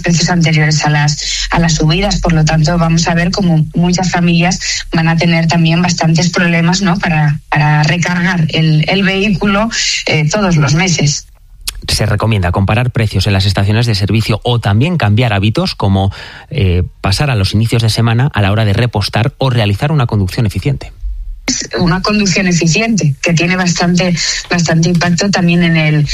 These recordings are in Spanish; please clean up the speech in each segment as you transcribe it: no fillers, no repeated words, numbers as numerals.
precios anteriores a las subidas. Por lo tanto, vamos a ver cómo muchas familias van a tener también bastantes problemas, ¿no?, para recargar el vehículo todos los meses. Se recomienda comparar precios en las estaciones de servicio o también cambiar hábitos como pasar a los inicios de semana a la hora de repostar o realizar una conducción eficiente. Una conducción eficiente que tiene bastante impacto también en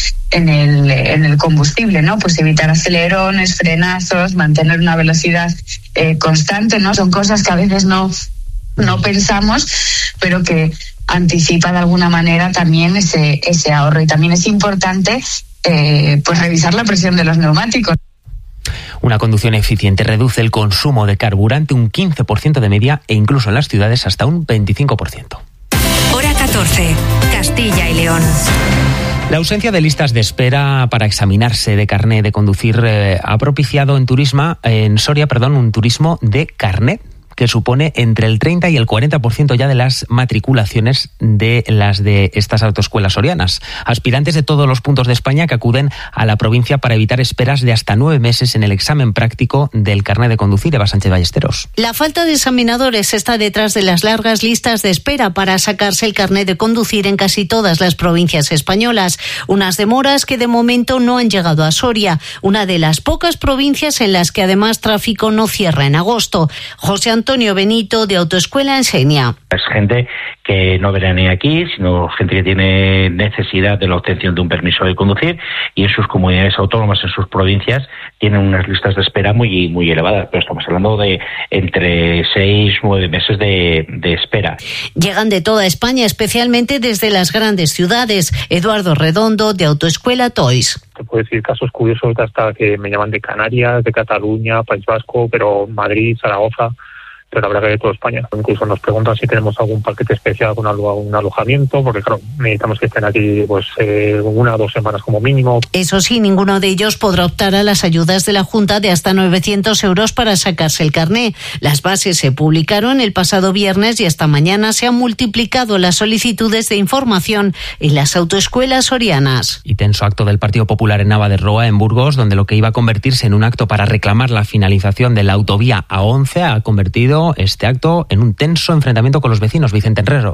el combustible, ¿no? Pues evitar acelerones, frenazos, mantener una velocidad constante, ¿no? Son cosas que a veces no pensamos, pero que anticipa de alguna manera también ese ahorro. Y también es importante pues revisar la presión de los neumáticos. Una conducción eficiente reduce el consumo de carburante un 15% de media e incluso en las ciudades hasta un 25%. Hora 14, Castilla y León. La ausencia de listas de espera para examinarse de carné de conducir ha propiciado en Soria un turismo de carnet, que supone entre el 30 y el 40% ya de las matriculaciones de las de estas autoescuelas sorianas. Aspirantes de todos los puntos de España que acuden a la provincia para evitar esperas de hasta 9 meses en el examen práctico del carnet de conducir. Eva Sánchez Ballesteros. La falta de examinadores está detrás de las largas listas de espera para sacarse el carnet de conducir en casi todas las provincias españolas. Unas demoras que de momento no han llegado a Soria, una de las pocas provincias en las que además tráfico no cierra en agosto. José Antonio Benito, de Autoescuela Enseña. Es gente que no veranea aquí, sino gente que tiene necesidad de la obtención de un permiso de conducir, y en sus comunidades autónomas, en sus provincias, tienen unas listas de espera muy, muy elevadas, pero estamos hablando de entre 6 y 9 meses de espera. Llegan de toda España, especialmente desde las grandes ciudades. Eduardo Redondo, de Autoescuela Toys. Te puedo decir casos curiosos de hasta que me llaman de Canarias, de Cataluña, País Vasco, pero Madrid, Zaragoza, pero la verdad que de toda España. Incluso nos preguntan si tenemos algún paquete especial con un alojamiento, porque claro, necesitamos que estén aquí 1 o 2 semanas como mínimo. Eso sí, ninguno de ellos podrá optar a las ayudas de la Junta de hasta 900 euros para sacarse el carné. Las bases se publicaron el pasado viernes y hasta mañana se han multiplicado las solicitudes de información en las autoescuelas sorianas. Y tenso acto del Partido Popular en Nava de Roa, en Burgos, donde lo que iba a convertirse en un acto para reclamar la finalización de la autovía A11 ha convertido este acto en un tenso enfrentamiento con los vecinos. Vicente Herrero.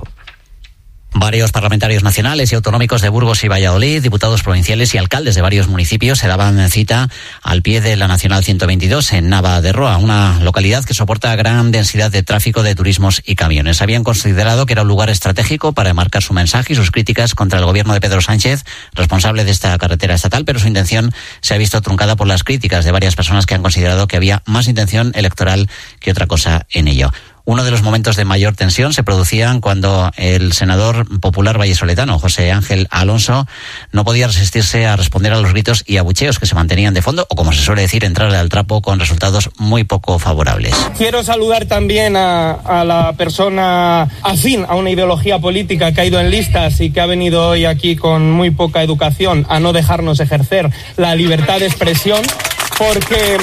Varios parlamentarios nacionales y autonómicos de Burgos y Valladolid, diputados provinciales y alcaldes de varios municipios se daban cita al pie de la Nacional 122 en Nava de Roa, una localidad que soporta gran densidad de tráfico de turismos y camiones. Habían considerado que era un lugar estratégico para marcar su mensaje y sus críticas contra el gobierno de Pedro Sánchez, responsable de esta carretera estatal, pero su intención se ha visto truncada por las críticas de varias personas que han considerado que había más intención electoral que otra cosa en ello. Uno de los momentos de mayor tensión se producían cuando el senador popular vallesoletano, José Ángel Alonso, no podía resistirse a responder a los gritos y abucheos que se mantenían de fondo, o como se suele decir, entrarle al trapo con resultados muy poco favorables. Quiero saludar también a la persona afín a una ideología política que ha ido en listas y que ha venido hoy aquí con muy poca educación a no dejarnos ejercer la libertad de expresión, porque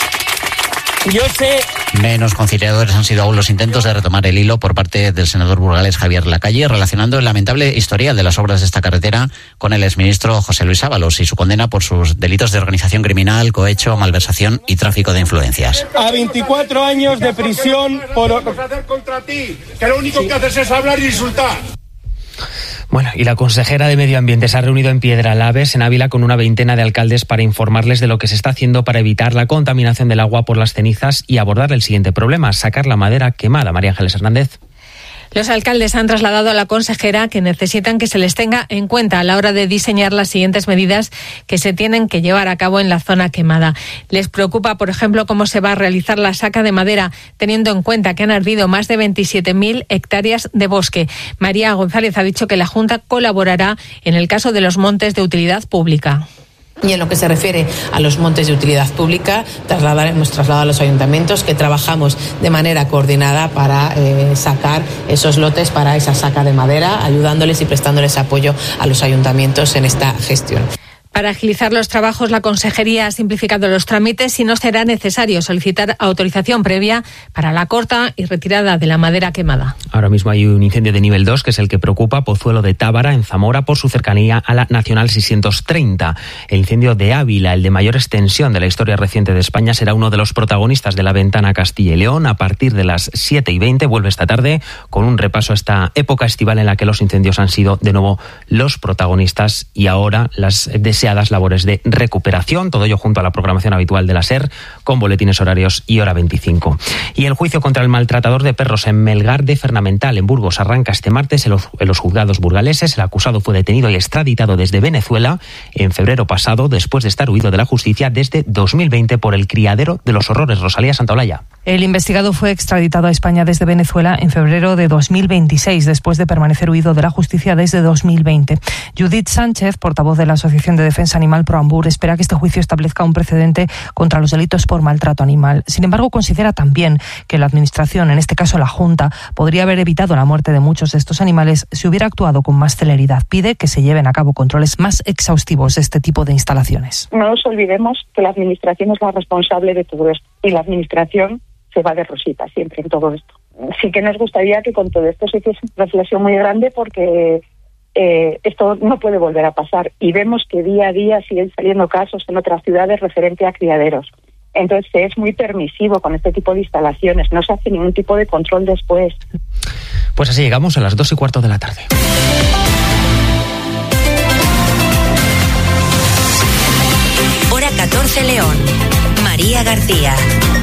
yo sé... Menos conciliadores han sido aún los intentos de retomar el hilo por parte del senador burgalés Javier Lacalle, relacionando el lamentable historial de las obras de esta carretera con el exministro José Luis Ábalos y su condena por sus delitos de organización criminal, cohecho, malversación y tráfico de influencias. A 24 años de prisión por... contra ti, que lo único que haces es hablar y insultar. Bueno, y la consejera de Medio Ambiente se ha reunido en Piedralaves, en Ávila, con una veintena de alcaldes para informarles de lo que se está haciendo para evitar la contaminación del agua por las cenizas y abordar el siguiente problema: sacar la madera quemada. María Ángeles Hernández. Los alcaldes han trasladado a la consejera que necesitan que se les tenga en cuenta a la hora de diseñar las siguientes medidas que se tienen que llevar a cabo en la zona quemada. Les preocupa, por ejemplo, cómo se va a realizar la saca de madera, teniendo en cuenta que han ardido más de 27.000 hectáreas de bosque. María González ha dicho que la Junta colaborará en el caso de los montes de utilidad pública. Y en lo que se refiere a los montes de utilidad pública, hemos trasladado a los ayuntamientos que trabajamos de manera coordinada para sacar esos lotes para esa saca de madera, ayudándoles y prestándoles apoyo a los ayuntamientos en esta gestión. Para agilizar los trabajos, la Consejería ha simplificado los trámites y no será necesario solicitar autorización previa para la corta y retirada de la madera quemada. Ahora mismo hay un incendio de nivel 2, que es el que preocupa a Pozuelo de Tábara, en Zamora, por su cercanía a la Nacional 630. El incendio de Ávila, el de mayor extensión de la historia reciente de España, será uno de los protagonistas de la ventana Castilla y León. A partir de las 7:20 vuelve esta tarde con un repaso a esta época estival en la que los incendios han sido de nuevo los protagonistas y ahora las deseadas labores de recuperación, todo ello junto a la programación habitual de la SER, con boletines horarios y hora 25. Y el juicio contra el maltratador de perros en Melgar de Fernamental, en Burgos, arranca este martes en los juzgados burgaleses. El acusado fue detenido y extraditado desde Venezuela en febrero pasado, después de estar huido de la justicia desde 2020 por el criadero de los horrores. Rosalía Santaolalla. El investigado fue extraditado a España desde Venezuela en febrero de 2026, después de permanecer huido de la justicia desde 2020. Judith Sánchez, portavoz de la Asociación de Defensa Animal Proambur, espera que este juicio establezca un precedente contra los delitos por maltrato animal. Sin embargo, considera también que la Administración, en este caso la Junta, podría haber evitado la muerte de muchos de estos animales si hubiera actuado con más celeridad. Pide que se lleven a cabo controles más exhaustivos de este tipo de instalaciones. No nos olvidemos que la Administración es la responsable de todo esto y la Administración se va de rosita siempre en todo esto. Sí que nos gustaría que con todo esto se hiciese una reflexión muy grande porque esto no puede volver a pasar y vemos que día a día siguen saliendo casos en otras ciudades referente a criaderos. Entonces es muy permisivo con este tipo de instalaciones, no se hace ningún tipo de control después. Pues así llegamos a las 2:15 de la tarde. Hora 14 León. María García.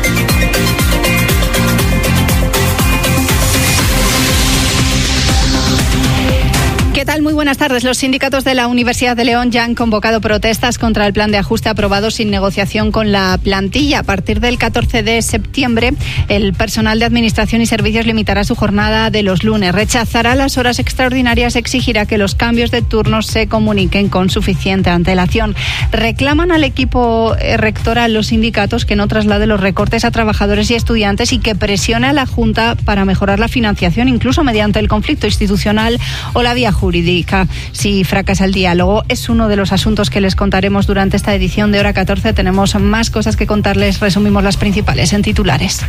¿Qué tal? Muy buenas tardes. Los sindicatos de la Universidad de León ya han convocado protestas contra el plan de ajuste aprobado sin negociación con la plantilla. A partir del 14 de septiembre, el personal de Administración y Servicios limitará su jornada de los lunes. Rechazará las horas extraordinarias, exigirá que los cambios de turnos se comuniquen con suficiente antelación. Reclaman al equipo rectoral los sindicatos que no traslade los recortes a trabajadores y estudiantes y que presione a la Junta para mejorar la financiación, incluso mediante el conflicto institucional o la vía jurídica. Si fracasa el diálogo, es uno de los asuntos que les contaremos durante esta edición de Hora 14. Tenemos más cosas que contarles, resumimos las principales en titulares.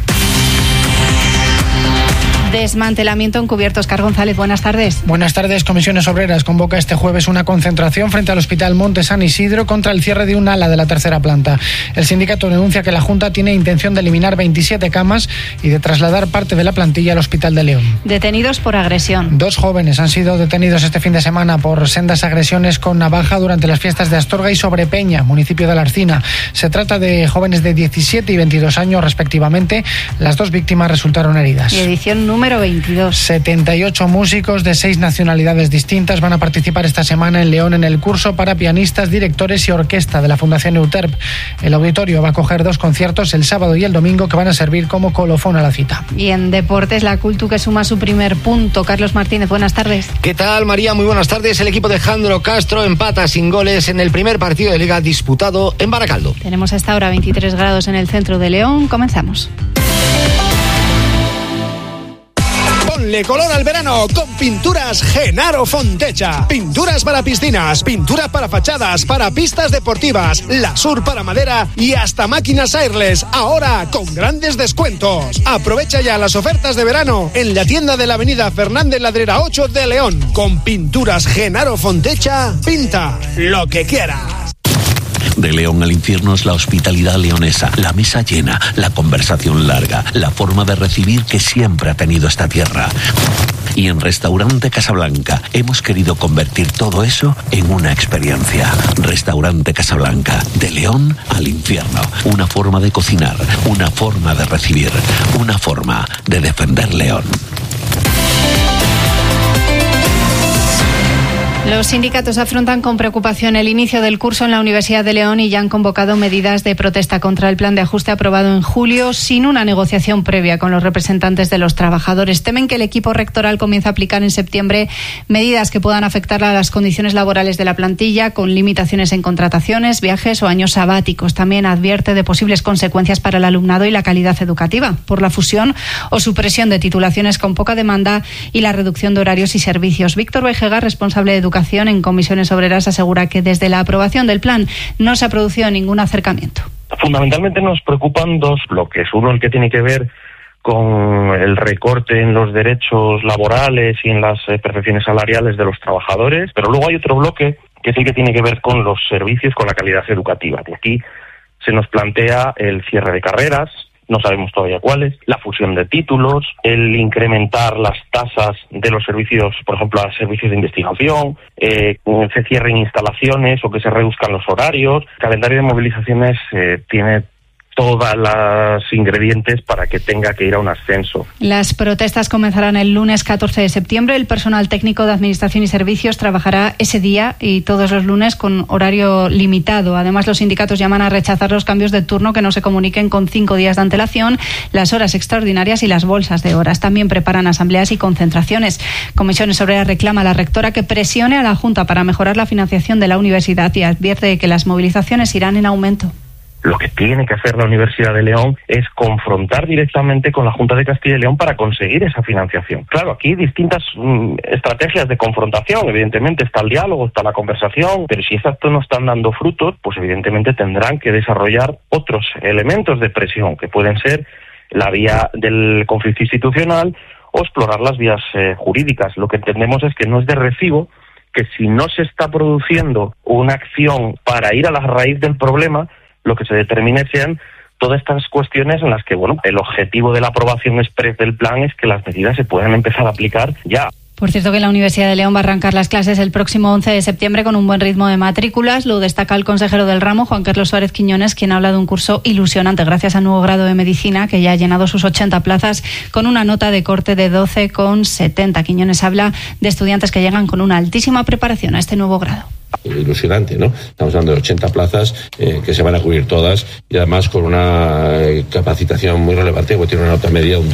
Desmantelamiento encubierto. Oscar González, buenas tardes. Buenas tardes. Comisiones Obreras convoca este jueves una concentración frente al Hospital Monte San Isidro contra el cierre de un ala de la tercera planta. El sindicato denuncia que la Junta tiene intención de eliminar 27 camas y de trasladar parte de la plantilla al Hospital de León. Detenidos por agresión. 2 jóvenes han sido detenidos este fin de semana por sendas agresiones con navaja durante las fiestas de Astorga y Sobrepeña, municipio de Alarcina. Se trata de jóvenes de 17 y 22 años respectivamente. Las 2 víctimas resultaron heridas. Y edición número 22. 78 músicos de 6 nacionalidades distintas van a participar esta semana en León en el curso para pianistas, directores y orquesta de la Fundación Euterp. El auditorio va a acoger 2 conciertos el sábado y el domingo que van a servir como colofón a la cita. Y en deportes, la Cultu que suma su primer punto. Carlos Martínez, buenas tardes. ¿Qué tal, María? Muy buenas tardes. El equipo de Jandro Castro empata sin goles en el primer partido de Liga disputado en Baracaldo. Tenemos a esta hora 23 grados en el centro de León. Comenzamos. Ponle color al verano con Pinturas Genaro Fontecha. Pinturas para piscinas, pinturas para fachadas, para pistas deportivas, Lasur para madera y hasta máquinas airless. Ahora con grandes descuentos. Aprovecha ya las ofertas de verano en la tienda de la avenida Fernández Ladrera 8 de León. Con Pinturas Genaro Fontecha, pinta lo que quieras. De León al infierno es la hospitalidad leonesa, la mesa llena, la conversación larga, la forma de recibir que siempre ha tenido esta tierra. Y en Restaurante Casablanca hemos querido convertir todo eso en una experiencia. Restaurante Casablanca, de León al infierno. Una forma de cocinar, una forma de recibir, una forma de defender León. Los sindicatos afrontan con preocupación el inicio del curso en la Universidad de León y ya han convocado medidas de protesta contra el plan de ajuste aprobado en julio sin una negociación previa con los representantes de los trabajadores. Temen que el equipo rectoral comience a aplicar en septiembre medidas que puedan afectar a las condiciones laborales de la plantilla, con limitaciones en contrataciones, viajes o años sabáticos. También advierte de posibles consecuencias para el alumnado y la calidad educativa por la fusión o supresión de titulaciones con poca demanda y la reducción de horarios y servicios. Víctor Vejega, responsable de Educación Educación en Comisiones Obreras asegura que desde la aprobación del plan no se ha producido ningún acercamiento. Fundamentalmente nos preocupan dos bloques. Uno, el que tiene que ver con el recorte en los derechos laborales y en las percepciones salariales de los trabajadores, pero luego hay otro bloque que es el que tiene que ver con los servicios, con la calidad educativa. De aquí se nos plantea el cierre de carreras, no sabemos todavía cuáles, la fusión de títulos, el incrementar las tasas de los servicios, por ejemplo, a los servicios de investigación, se cierren instalaciones o que se reduzcan los horarios. El calendario de movilizaciones tiene todas las ingredientes para que tenga que ir a un ascenso. Las protestas comenzarán el lunes 14 de septiembre. El personal técnico de Administración y Servicios trabajará ese día y todos los lunes con horario limitado. Además, los sindicatos llaman a rechazar los cambios de turno que no se comuniquen con 5 días de antelación, las horas extraordinarias y las bolsas de horas. También preparan asambleas y concentraciones. Comisiones Obreras reclama a la rectora que presione a la Junta para mejorar la financiación de la universidad y advierte que las movilizaciones irán en aumento. Lo que tiene que hacer la Universidad de León es confrontar directamente con la Junta de Castilla y León para conseguir esa financiación. Claro, aquí hay distintas estrategias de confrontación. Evidentemente está el diálogo, está la conversación, pero si estas no están dando frutos, pues evidentemente tendrán que desarrollar otros elementos de presión, que pueden ser la vía del conflicto institucional o explorar las vías jurídicas. Lo que entendemos es que no es de recibo que si no se está produciendo una acción para ir a la raíz del problema, lo que se determine sean todas estas cuestiones en las que, el objetivo de la aprobación exprés del plan es que las medidas se puedan empezar a aplicar ya. Por cierto, que la Universidad de León va a arrancar las clases el próximo 11 de septiembre con un buen ritmo de matrículas. Lo destaca el consejero del ramo, Juan Carlos Suárez Quiñones, quien habla de un curso ilusionante gracias al nuevo grado de Medicina, que ya ha llenado sus 80 plazas con una nota de corte de 12,70. Quiñones habla de estudiantes que llegan con una altísima preparación a este nuevo grado. Ilusionante, ¿no? Estamos hablando de 80 plazas que se van a cubrir todas y además con una capacitación muy relevante, porque tiene una nota media de un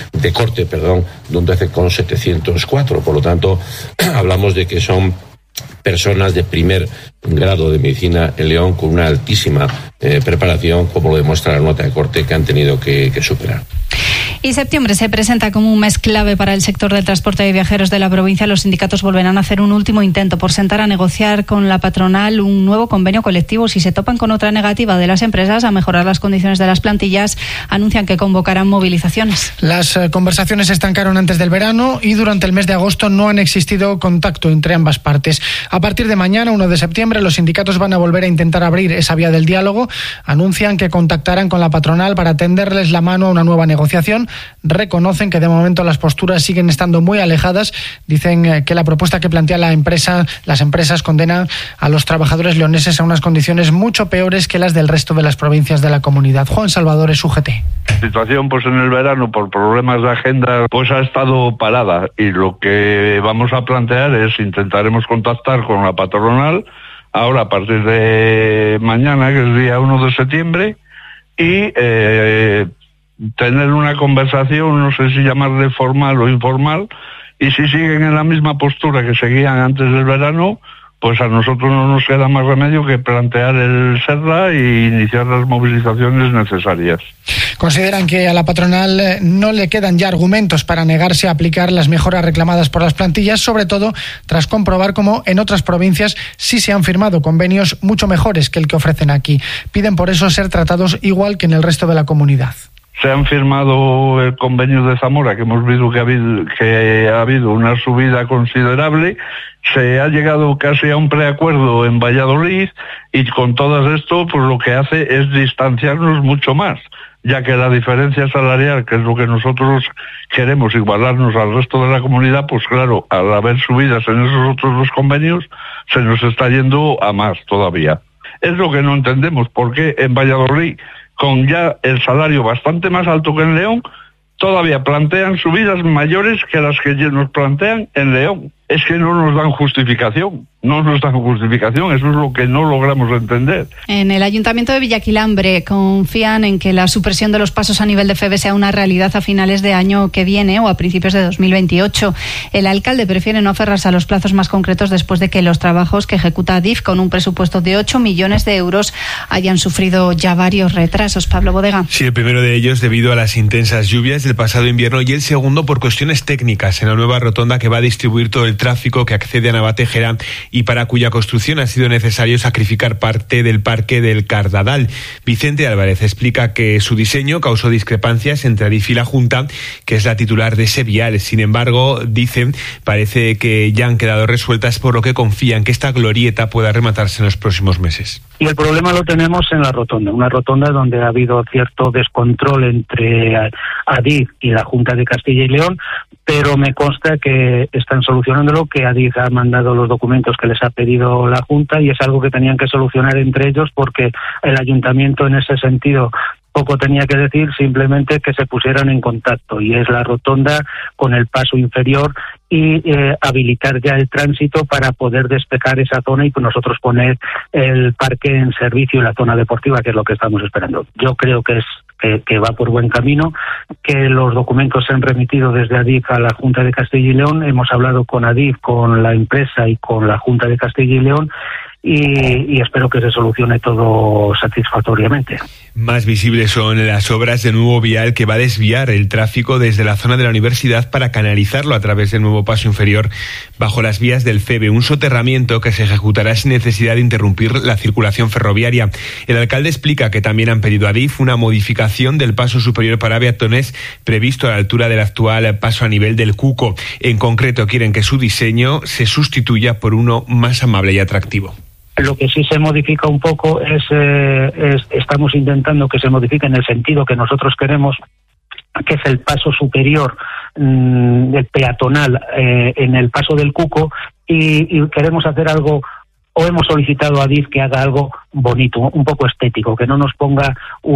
12,704. Por lo tanto, hablamos de que son personas de primer grado de medicina en León con una altísima preparación, como lo demuestra la nota de corte que han tenido que superar. Y septiembre se presenta como un mes clave para el sector del transporte de viajeros de la provincia. Los sindicatos volverán a hacer un último intento por sentar a negociar con la patronal un nuevo convenio colectivo. Si se topan con otra negativa de las empresas a mejorar las condiciones de las plantillas, anuncian que convocarán movilizaciones. Las conversaciones se estancaron antes del verano y durante el mes de agosto no han existido contacto entre ambas partes. A partir de mañana, 1 de septiembre, los sindicatos van a volver a intentar abrir esa vía del diálogo. Anuncian que contactarán con la patronal para tenderles la mano a una nueva negociación. Reconocen que de momento las posturas siguen estando muy alejadas. Dicen que la propuesta que plantea las empresas condena a los trabajadores leoneses a unas condiciones mucho peores que las del resto de las provincias de la comunidad. Juan Salvador es UGT. La situación en el verano por problemas de agenda ha estado parada y lo que vamos a plantear es intentaremos contactar con la patronal ahora a partir de mañana, que es día 1 de septiembre, y tener una conversación, no sé si llamarle formal o informal, y si siguen en la misma postura que seguían antes del verano, pues a nosotros no nos queda más remedio que plantear el SERLA e iniciar las movilizaciones necesarias. Consideran que a la patronal no le quedan ya argumentos para negarse a aplicar las mejoras reclamadas por las plantillas, sobre todo tras comprobar cómo en otras provincias sí se han firmado convenios mucho mejores que el que ofrecen aquí. Piden por eso ser tratados igual que en el resto de la comunidad. Se han firmado el convenio de Zamora, que hemos visto que ha habido una subida considerable. Se ha llegado casi a un preacuerdo en Valladolid y con todo esto pues lo que hace es distanciarnos mucho más, ya que la diferencia salarial, que es lo que nosotros queremos, igualarnos al resto de la comunidad, pues claro, al haber subidas en esos otros dos convenios, se nos está yendo a más todavía. Es lo que no entendemos, por qué en Valladolid, con ya el salario bastante más alto que en León, todavía plantean subidas mayores que las que nos plantean en León. Es que no nos dan justificación. no nos dan justificación. Eso es lo que no logramos entender. En el Ayuntamiento de Villaquilambre confían en que la supresión de los pasos a nivel de FEVE sea una realidad a finales de año que viene o a principios de 2028. El alcalde prefiere no aferrarse a los plazos más concretos después de que los trabajos que ejecuta Adif con un presupuesto de 8 millones de euros hayan sufrido ya varios retrasos. Pablo Bodega. Sí, el primero de ellos debido a las intensas lluvias del pasado invierno y el segundo por cuestiones técnicas en la nueva rotonda que va a distribuir todo el tráfico que accede a Navatejera y para cuya construcción ha sido necesario sacrificar parte del parque del Cardadal. Vicente Álvarez explica que su diseño causó discrepancias entre Adif y la Junta, que es la titular de ese vial. Sin embargo, dicen, parece que ya han quedado resueltas, por lo que confían que esta glorieta pueda rematarse en los próximos meses. Y el problema lo tenemos en la rotonda, una rotonda donde ha habido cierto descontrol entre Adif y la Junta de Castilla y León, pero me consta que están solucionándolo, que Adif ha mandado los documentos que les ha pedido la Junta y es algo que tenían que solucionar entre ellos porque el ayuntamiento en ese sentido poco tenía que decir, simplemente que se pusieran en contacto y es la rotonda con el paso inferior y habilitar ya el tránsito para poder despejar esa zona y nosotros poner el parque en servicio y la zona deportiva, que es lo que estamos esperando. Yo creo que va por buen camino, que los documentos se han remitido desde Adif a la Junta de Castilla y León. Hemos hablado con Adif, con la empresa y con la Junta de Castilla y León y espero que se solucione todo satisfactoriamente. Más visibles son las obras de nuevo vial que va a desviar el tráfico desde la zona de la universidad para canalizarlo a través del nuevo paso inferior bajo las vías del FEVE, un soterramiento que se ejecutará sin necesidad de interrumpir la circulación ferroviaria. El alcalde explica que también han pedido a Adif una modificación del paso superior para peatones previsto a la altura del actual paso a nivel del Cuco. En concreto, quieren que su diseño se sustituya por uno más amable y atractivo. Lo que sí se modifica un poco es estamos intentando que se modifique en el sentido que nosotros queremos, que es el paso superior del peatonal en el paso del Cuco y queremos hacer algo, o hemos solicitado a Adif que haga algo bonito, un poco estético, que no nos ponga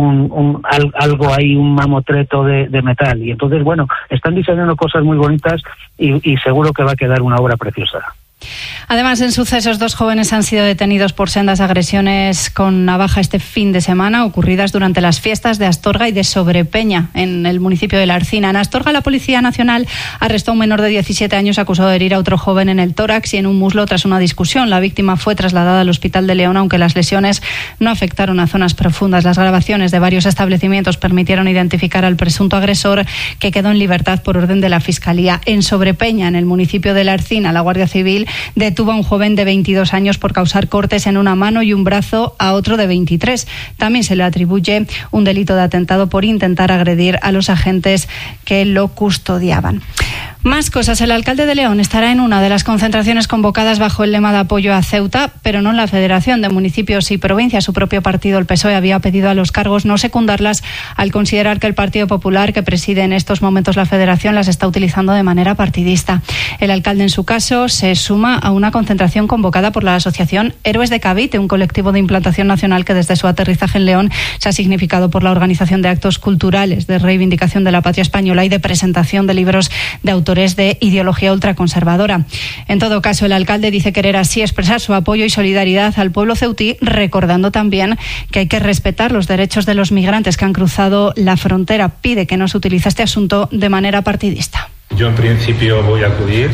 algo ahí, un mamotreto de metal. Y entonces, bueno, están diseñando cosas muy bonitas y seguro que va a quedar una obra preciosa. Además, en sucesos, 2 jóvenes han sido detenidos por sendas agresiones con navaja este fin de semana, ocurridas durante las fiestas de Astorga y de Sobrepeña, en el municipio de La Arcina. En Astorga, la Policía Nacional arrestó a un menor de 17 años acusado de herir a otro joven en el tórax y en un muslo tras una discusión. La víctima fue trasladada al Hospital de León, aunque las lesiones no afectaron a zonas profundas. Las grabaciones de varios establecimientos permitieron identificar al presunto agresor, que quedó en libertad por orden de la Fiscalía. En Sobrepeña, en el municipio de La Arcina, la Guardia Civil detuvo a un joven de 22 años por causar cortes en una mano y un brazo a otro de 23. También se le atribuye un delito de atentado por intentar agredir a los agentes que lo custodiaban. Más cosas. El alcalde de León estará en una de las concentraciones convocadas bajo el lema de apoyo a Ceuta, pero no en la Federación de Municipios y Provincias. Su propio partido, el PSOE, había pedido a los cargos no secundarlas al considerar que el Partido Popular, que preside en estos momentos la Federación, las está utilizando de manera partidista. El alcalde, en su caso, se suma a una concentración convocada por la asociación Héroes de Cavite, un colectivo de implantación nacional que desde su aterrizaje en León se ha significado por la organización de actos culturales, de reivindicación de la patria española y de presentación de libros de autores de ideología ultraconservadora. En todo caso, el alcalde dice querer así expresar su apoyo y solidaridad al pueblo ceutí, recordando también que hay que respetar los derechos de los migrantes que han cruzado la frontera. Pide que no se utilice este asunto de manera partidista. Yo en principio voy a acudir,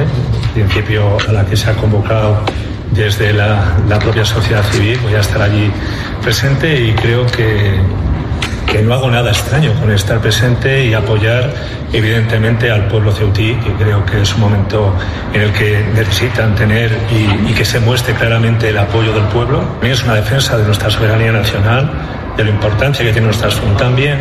en principio a la que se ha convocado desde la propia sociedad civil, voy a estar allí presente y creo que no hago nada extraño con estar presente y apoyar evidentemente al pueblo ceutí, que creo que es un momento en el que necesitan tener y que se muestre claramente el apoyo del pueblo. También es una defensa de nuestra soberanía nacional, de la importancia que tiene nuestra asunción también.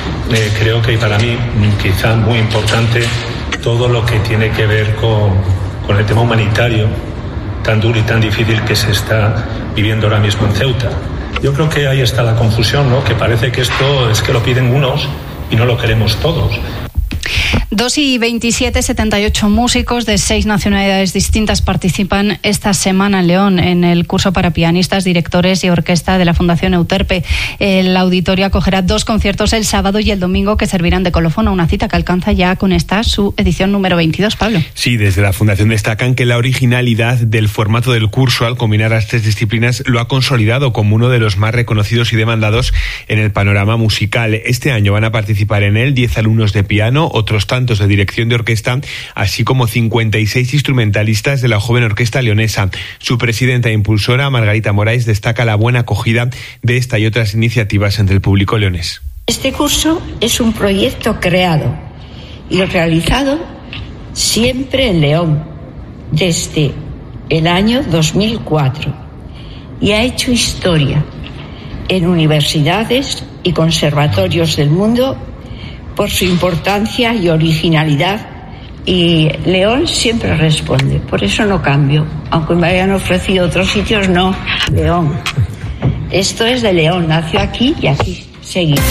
Creo que para mí quizá muy importante todo lo que tiene que ver con el tema humanitario tan duro y tan difícil que se está viviendo ahora mismo en Ceuta. Yo creo que ahí está la confusión, ¿no? Que parece que esto es que lo piden unos y no lo queremos todos. 2:27, 78 músicos de 6 nacionalidades distintas participan esta semana en León en el curso para pianistas, directores y orquesta de la Fundación Euterpe. El auditorio acogerá 2 conciertos el sábado y el domingo que servirán de colofón a una cita que alcanza ya con esta su edición número 22, Pablo. Sí, desde la Fundación destacan que la originalidad del formato del curso al combinar las 3 disciplinas lo ha consolidado como uno de los más reconocidos y demandados en el panorama musical. Este año van a participar en él 10 alumnos de piano, otros tantos de dirección de orquesta, así como 56 instrumentalistas de la joven orquesta leonesa. Su presidenta e impulsora, Margarita Moraes, destaca la buena acogida de esta y otras iniciativas entre el público leonés. Este curso es un proyecto creado y realizado siempre en León desde el año 2004 y ha hecho historia en universidades y conservatorios del mundo por su importancia y originalidad, y León siempre responde, por eso no cambio, aunque me hayan ofrecido otros sitios, no, León. Esto es de León, nació aquí y aquí seguimos.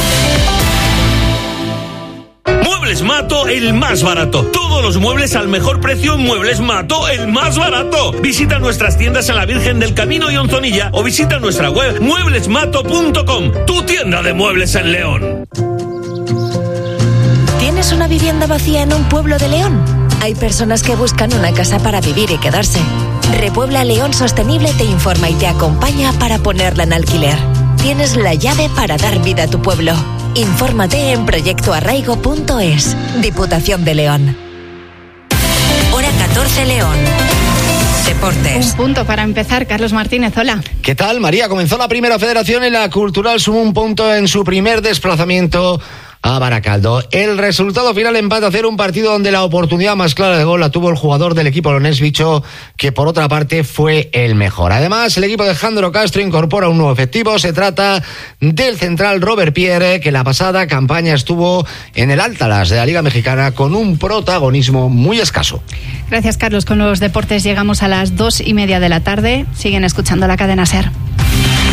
Muebles Mato, el más barato. Todos los muebles al mejor precio en Muebles Mato, el más barato. Visita nuestras tiendas en la Virgen del Camino y Onzonilla o visita nuestra web mueblesmato.com, tu tienda de muebles en León. ¿Tienes una vivienda vacía en un pueblo de León? Hay personas que buscan una casa para vivir y quedarse. Repuebla León Sostenible te informa y te acompaña para ponerla en alquiler. Tienes la llave para dar vida a tu pueblo. Infórmate en proyectoarraigo.es. Diputación de León. Hora 14 León. Deportes. Un punto para empezar, Carlos Martínez, hola. ¿Qué tal, María? Comenzó la primera federación y la Cultural sumó un punto en su primer desplazamiento a Baracaldo. El resultado final, empate a 0, un partido donde la oportunidad más clara de gol la tuvo el jugador del equipo leonés, Bicho, que por otra parte fue el mejor. Además, el equipo de Jandro Castro incorpora un nuevo efectivo. Se trata del central Robert Pierre, que la pasada campaña estuvo en el Altalas de la Liga Mexicana con un protagonismo muy escaso. Gracias, Carlos. Con los deportes llegamos a las 2:30 de la tarde. Siguen escuchando la cadena SER.